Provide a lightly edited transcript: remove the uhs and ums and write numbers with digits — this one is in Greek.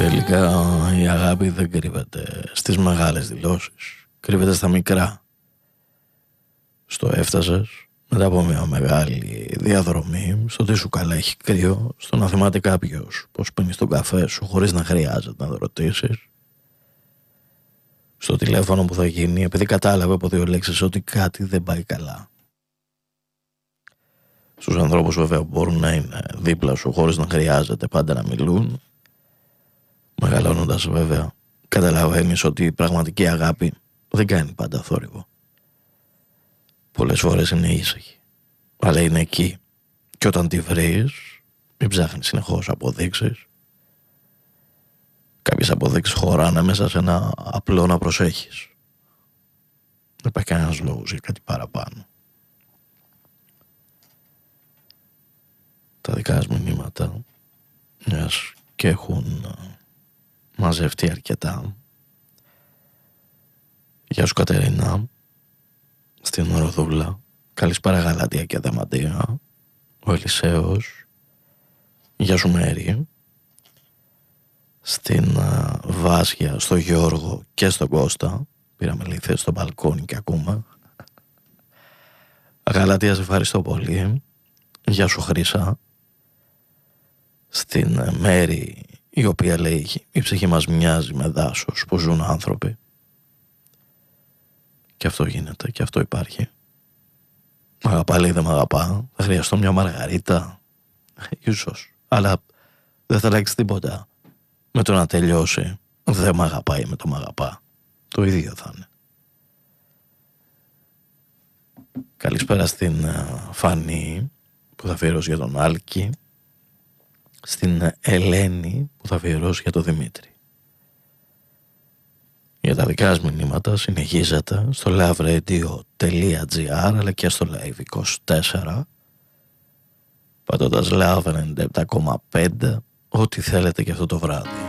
Τελικά η αγάπη δεν κρύβεται στις μεγάλες δηλώσεις, κρύβεται στα μικρά. Στο έφτασες μετά από μια μεγάλη διαδρομή, στο τι σου καλά έχει κρύο, στο να θυμάται κάποιος πως πίνεις τον καφέ σου χωρίς να χρειάζεται να το ρωτήσεις, στο τηλέφωνο που θα γίνει επειδή κατάλαβε από 2 λέξεις ότι κάτι δεν πάει καλά. Στους ανθρώπους βέβαια που μπορούν να είναι δίπλα σου χωρίς να χρειάζεται πάντα να μιλούν. Μεγαλώνοντας βέβαια καταλαβαίνεις ότι η πραγματική αγάπη δεν κάνει πάντα θόρυβο. Πολλές φορές είναι ήσυχη, αλλά είναι εκεί, και όταν τη βρεις μην ψάχνεις συνεχώς αποδείξεις. Κάποιες αποδείξεις χωράνε μέσα σε ένα απλό να προσέχεις. Δεν υπάρχει κανένας λόγος για κάτι παραπάνω. Τα δικά σας μηνύματα, μιας και έχουν μαζευτεί αρκετά. Γεια σου Κατερίνα, στην Ροδούλα. Καλησπέρα Γαλατία και Αδαμαντία. Ο Ελισέος. Γεια σου Μέρη. Στην Βάσια, στο Γιώργο και στον Κώστα. Πήραμε λίθες στο μπαλκόνι και ακούμε. Γαλατία, σε ευχαριστώ πολύ. Γεια σου Χρύσα. Στην Μέρη, η οποία λέει η ψυχή μας μοιάζει με δάσος που ζουν άνθρωποι. Και αυτό γίνεται και αυτό υπάρχει. Μ' αγαπά, λέει, δεν μ' αγαπά. Θα χρειαστώ μια μαργαρίτα. Ίσως. Αλλά δεν θα αλλάξει τίποτα με το να τελειώσει δεν μ' αγαπάει με το μ' αγαπά. Το ίδιο θα είναι. Καλησπέρα στην Φανή που θα αφιερώσει για τον Άλκη. Στην Ελένη που θα αφιερώσει για τον Δημήτρη. Για τα δικά σας μηνύματα συνεχίζετε στο loveradio.gr αλλά και στο live24 πατώντας Love 97,5 ό,τι θέλετε και αυτό το βράδυ.